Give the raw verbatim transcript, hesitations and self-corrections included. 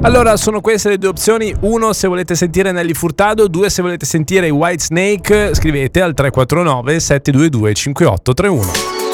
Allora, sono queste le due opzioni. Uno, se volete sentire Nelly Furtado. Due, se volete sentire i Whitesnake. Scrivete al tre quattro nove sette due due cinque otto tre uno.